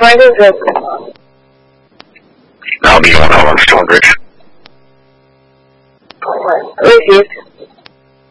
line is open. I'll be 1 hour, Stonebridge.